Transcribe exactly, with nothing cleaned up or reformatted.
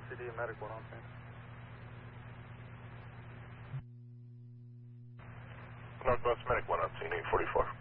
C D, medic one on scene. Northwest medic one on scene, eight forty-four.